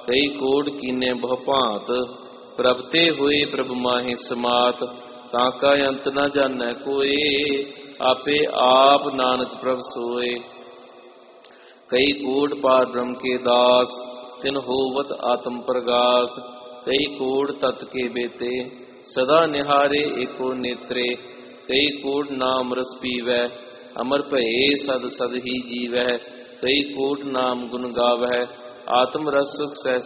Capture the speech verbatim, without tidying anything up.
ਕਈ ਕੋਟ ਕੀਨੇ ਬਹੁ ਭਾਂਤ। ਪ੍ਰਭ ਤੇ ਹੋਏ ਪ੍ਰਭ ਮਾਹੇ ਸਮਾਤ, ਤਾਂ ਕਾ ਅੰਤ ਨ ਜਾਣੈ ਕੋਇ। ਆਪੇ ਆਪ ਨਾਨਕ ਪ੍ਰਭ ਸੋਏ। ਕਈ ਕੋਟ ਪਾਰ ਬ੍ਰਹਮ ਕੇ ਦਾਸ, ਤਿਨ ਹੋਵਤ ਆਤਮ ਪ੍ਰਗਾਸ। ਕਈ ਕੋਟ ਤਤ ਕੇ ਬੇਤੇ, ਸਦਾ ਨਿਹਾਰੇ ਏਕੋ ਨੇਤਰੇ। ਕਈ ਕੋਟ ਨਾਮ ਰਸ ਪੀਵੈ, ਅਮਰ ਭਏ ਸਦ ਸਦ ਹੀ ਜੀਵੈ। ਕਈ ਕੋਟ ਨਾਮ ਗੁਣ ਗਾਵੈ, ਆਤਮ ਰਸ ਸੁਖ ਸਹਿ